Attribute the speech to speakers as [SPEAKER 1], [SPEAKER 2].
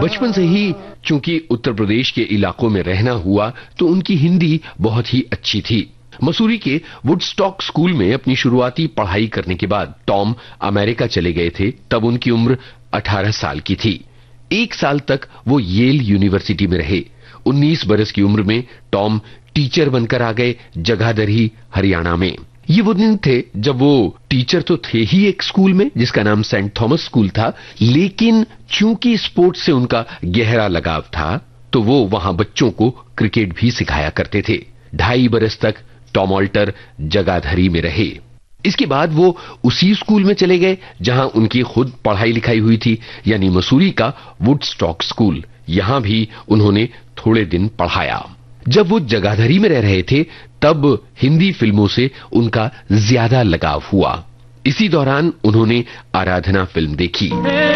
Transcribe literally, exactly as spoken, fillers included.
[SPEAKER 1] बचपन से ही चूंकि उत्तर प्रदेश के इलाकों में रहना हुआ तो उनकी हिंदी बहुत ही अच्छी थी। मसूरी के वुडस्टॉक स्कूल में अपनी शुरुआती पढ़ाई करने के बाद टॉम अमेरिका चले गए थे। तब उनकी उम्र अठारह साल की थी। एक साल तक वो येल यूनिवर्सिटी में रहे। उन्नीस बरस की उम्र में टॉम टीचर बनकर आ गए जगाधरी, हरियाणा में। ये वो दिन थे जब वो टीचर तो थे ही एक स्कूल में जिसका नाम सेंट थॉमस स्कूल था, लेकिन चूंकि स्पोर्ट्स से उनका गहरा लगाव था तो वो वहां बच्चों को क्रिकेट भी सिखाया करते थे। ढाई बरस तक टॉम ऑल्टर जगाधरी में रहे। इसके बाद वो उसी स्कूल में चले गए जहां उनकी खुद पढ़ाई लिखाई हुई थी, यानी मसूरी का वुडस्टॉक स्कूल। यहां भी उन्होंने थोड़े दिन पढ़ाया। जब वो जगाधरी में रह रहे थे तब हिंदी फिल्मों से उनका ज्यादा लगाव हुआ। इसी दौरान उन्होंने आराधना फिल्म देखी।